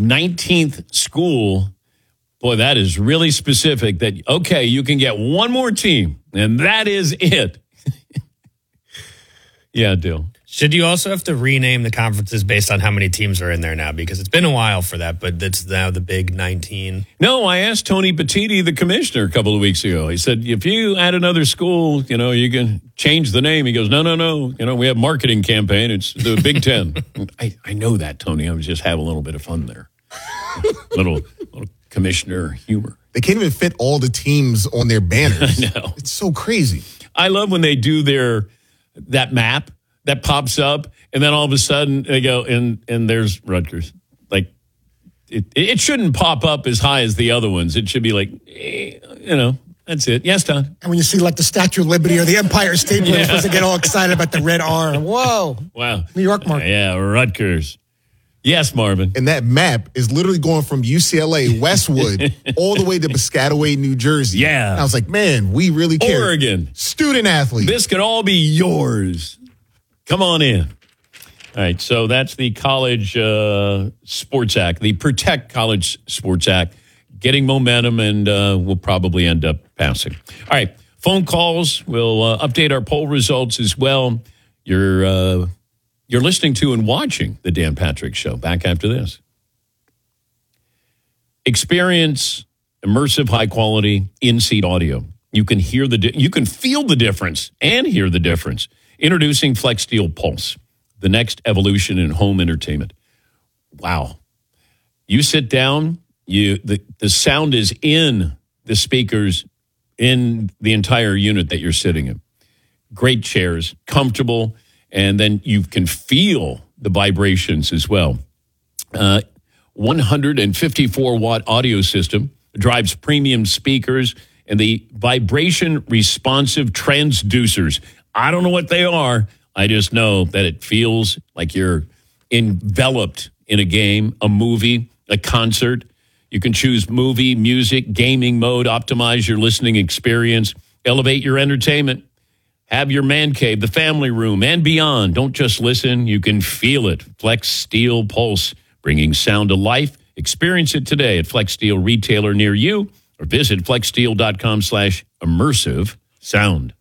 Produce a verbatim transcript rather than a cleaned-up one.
nineteenth school. Boy, that is really specific that, okay, you can get one more team, and that is it. Yeah, Dill. Should you also have to rename the conferences based on how many teams are in there now? Because it's been a while for that, but it's now the big nineteen. No, I asked Tony Petitti, the commissioner, a couple of weeks ago. He said, if you add another school, you know, you can change the name. He goes, no, no, no. You know, we have marketing campaign. It's the Big Ten. I, I know that, Tony. I was just having a little bit of fun there. little, little commissioner humor. They can't even fit all the teams on their banners. I know. It's so crazy. I love when they do their that map that pops up, and then all of a sudden they go, and and there's Rutgers. Like, it, it shouldn't pop up as high as the other ones. It should be like, eh, you know, that's it. Yes, Don? And when you see like the Statue of Liberty or the Empire State Building, yeah. supposed to get all excited about the red R. Whoa. Wow. New York mark. Yeah, Rutgers. Yes, Marvin. And that map is literally going from U C L A, Westwood, all the way to Piscataway, New Jersey. Yeah. And I was like, man, we really care. Oregon. Student athlete. This could all be yours. Come on in. All right, so that's the College uh, Sports Act, the Protect College Sports Act, getting momentum, and uh, we'll probably end up passing. All right, phone calls. We'll uh, update our poll results as well. You're uh, you're listening to and watching the Dan Patrick Show. Back after this. Experience immersive, high-quality, in-seat audio. You can hear the di- you can feel the difference and hear the difference. Introducing FlexSteel Pulse, the next evolution in home entertainment. Wow. You sit down, you the, the sound is in the speakers in the entire unit that you're sitting in. Great chairs, comfortable, and then you can feel the vibrations as well. Uh, one hundred fifty-four watt audio system drives premium speakers and the vibration responsive transducers. I don't know what they are. I just know that it feels like you're enveloped in a game, a movie, a concert. You can choose movie, music, gaming mode, optimize your listening experience, elevate your entertainment, have your man cave, the family room, and beyond. Don't just listen. You can feel it. FlexSteel Pulse, bringing sound to life. Experience it today at FlexSteel retailer near you or visit flexsteel.com slash immersive sound.